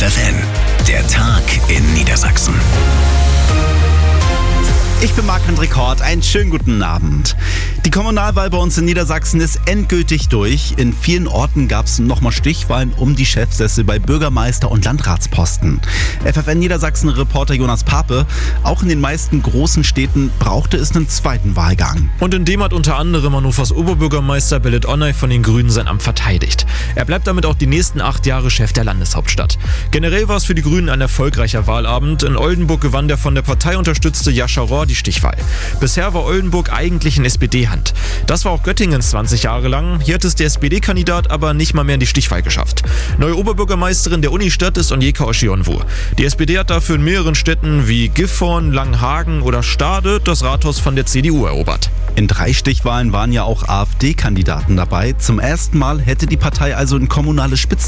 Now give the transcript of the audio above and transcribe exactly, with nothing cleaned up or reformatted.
F F N, der Tag in Niedersachsen. Ich bin Marc-André Kort, einen schönen guten Abend. Die Kommunalwahl bei uns in Niedersachsen ist endgültig durch. In vielen Orten gab es nochmal Stichwahlen um die Chefsessel bei Bürgermeister- und Landratsposten. F F N Niedersachsen-Reporter Jonas Pape: Auch in den meisten großen Städten brauchte es einen zweiten Wahlgang. Und in dem hat unter anderem Hannovers Oberbürgermeister Belit Onay von den Grünen sein Amt verteidigt. Er bleibt damit auch die nächsten acht Jahre Chef der Landeshauptstadt. Generell war es für die Grünen ein erfolgreicher Wahlabend. In Oldenburg gewann der von der Partei unterstützte Jascha Rohr die Stichwahl. Bisher war Oldenburg eigentlich in S P D-Hand. Das war auch Göttingens zwanzig Jahre lang. Hier hat es der S P D-Kandidat aber nicht mal mehr in die Stichwahl geschafft. Neue Oberbürgermeisterin der Unistadt ist Onyeka Oshionwu. Die S P D hat dafür in mehreren Städten wie Gifhorn, Langenhagen oder Stade das Rathaus von der C D U erobert. In drei Stichwahlen waren ja auch A f D-Kandidaten dabei. Zum ersten Mal hätte die Partei also ein kommunales Spitzenrecht.